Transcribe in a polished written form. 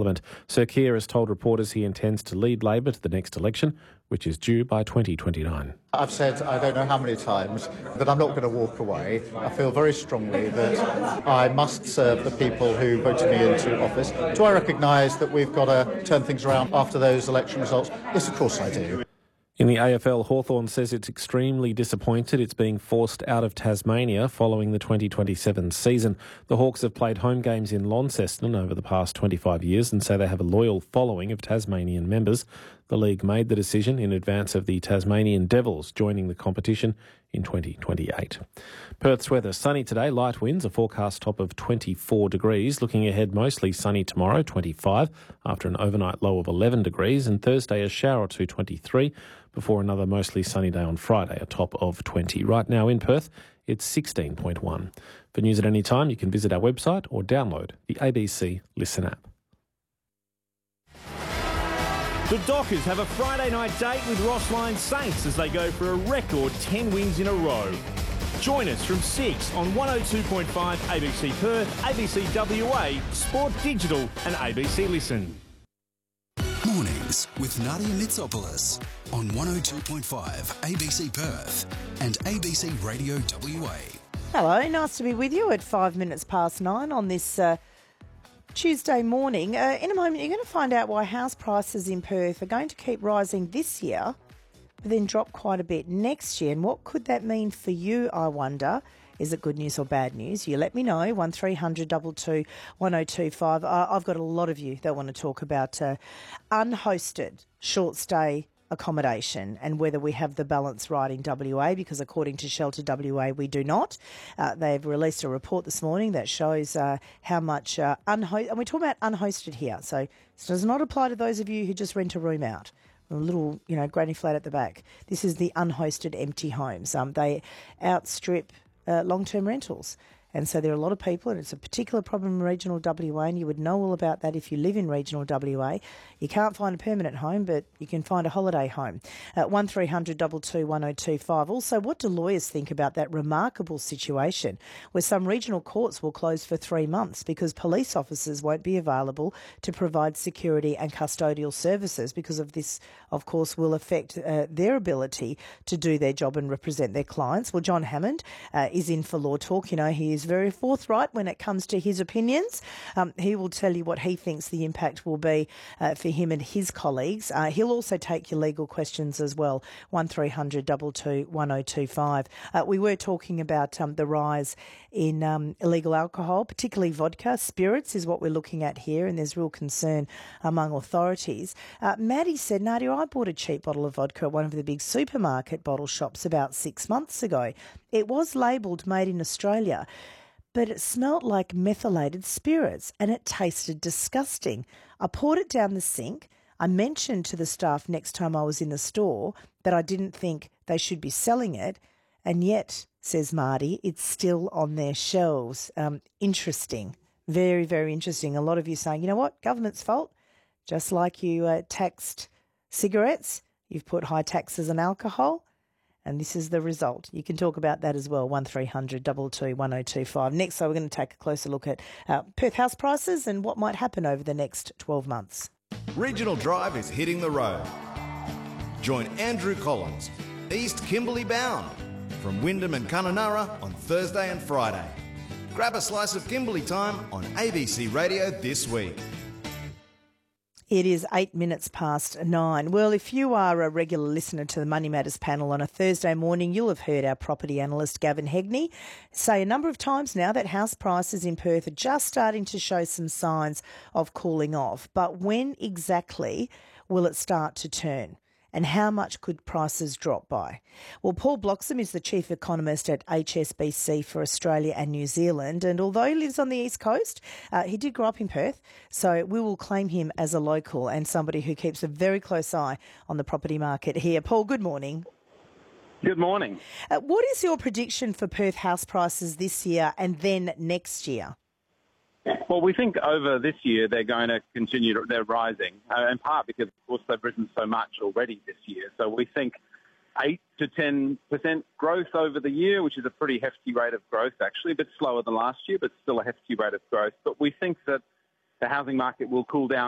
Parliament. Sir Keir has told reporters he intends to lead Labor to the next election, which is due by 2029. I've said I don't know how many times that I'm not going to walk away. I feel very strongly that I must serve the people who voted me into office. Do I recognise that we've got to turn things around after those election results? Yes, of course I do. In the AFL, Hawthorn says it's extremely disappointed it's being forced out of Tasmania following the 2027 season. The Hawks have played home games in Launceston over the past 25 years and say they have a loyal following of Tasmanian members. The league made the decision in advance of the Tasmanian Devils joining the competition in 2028. Perth's weather, sunny today, light winds, a forecast top of 24 degrees. Looking ahead, mostly sunny tomorrow, 25, after an overnight low of 11 degrees. And Thursday, a shower or two, 23, before another mostly sunny day on Friday, a top of 20. Right now in Perth, it's 16.1. For news at any time, you can visit our website or download the ABC Listen app. The Dockers have a Friday night date with Rossline Saints as they go for a record 10 wins in a row. Join us from 6 on 102.5 ABC Perth, ABC WA, Sport Digital and ABC Listen. Mornings with Nadia Mitsopoulos on 102.5 ABC Perth and ABC Radio WA. Hello, nice to be with you at 5 minutes past 9 on this Tuesday morning. In a moment, you're going to find out why house prices in Perth are going to keep rising this year, but then drop quite a bit next year. And what could that mean for you, I wonder? Is it good news or bad news? You let me know, 1300 22 1025. I've got a lot of you that want to talk about unhosted short stay accommodation and whether we have the balance right in WA, because according to Shelter WA, we do not. They've released a report this morning that shows how much and we're talking about unhosted here. So this does not apply to those of you who just rent a room out. A little, granny flat at the back. This is the unhosted empty homes. They outstrip long-term rentals. And so there are a lot of people, and it's a particular problem in regional WA, and you would know all about that if you live in regional WA. You can't find a permanent home, but you can find a holiday home. 1300 22 1025. Also, what do lawyers think about that remarkable situation where some regional courts will close for 3 months because police officers won't be available to provide security and custodial services? Because of this, of course, will affect their ability to do their job and represent their clients. Well, John Hammond is in for Law Talk. He is very forthright when it comes to his opinions. He will tell you what he thinks the impact will be for him and his colleagues. He'll also take your legal questions as well. 1300 22 1025. We were talking about the rise in illegal alcohol, particularly vodka. Spirits is what we're looking at here, and there's real concern among authorities. Maddie said, Nadia, I bought a cheap bottle of vodka at one of the big supermarket bottle shops about 6 months ago. It was labelled made in Australia, but it smelt like methylated spirits and it tasted disgusting. I poured it down the sink. I mentioned to the staff next time I was in the store that I didn't think they should be selling it, and yet, says Marty, it's still on their shelves. Interesting. Very, very interesting. A lot of you saying, you know what, government's fault. Just like you taxed cigarettes, you've put high taxes on alcohol. And this is the result. You can talk about that as well, 1300 22 1025. Next, so we're going to take a closer look at Perth house prices and what might happen over the next 12 months. Regional Drive is hitting the road. Join Andrew Collins, East Kimberley bound, from Wyndham and Kununurra on Thursday and Friday. Grab a slice of Kimberley time on ABC Radio this week. It is 8 minutes past 9. Well, if you are a regular listener to the Money Matters panel on a Thursday morning, you'll have heard our property analyst Gavin Hegney say a number of times now that house prices in Perth are just starting to show some signs of cooling off. But when exactly will it start to turn? And how much could prices drop by? Well, Paul Bloxham is the chief economist at HSBC for Australia and New Zealand. And although he lives on the East Coast, he did grow up in Perth. So we will claim him as a local and somebody who keeps a very close eye on the property market here. Paul, good morning. Good morning. What is your prediction for Perth house prices this year and then next year? Well, we think over this year they're going to continue, they're rising, in part because, of course, they've risen so much already this year. So we think 8 to 10% growth over the year, which is a pretty hefty rate of growth, actually, a bit slower than last year, but still a hefty rate of growth. But we think that the housing market will cool down